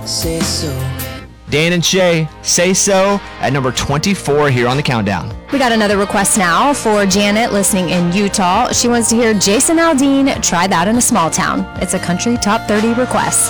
Say so. Dan and Shay, Say So, at number 24 here on the countdown. We got another request now for Janet listening in Utah. She wants to hear Jason Aldean, Try That in a Small Town. It's a country top 30 request.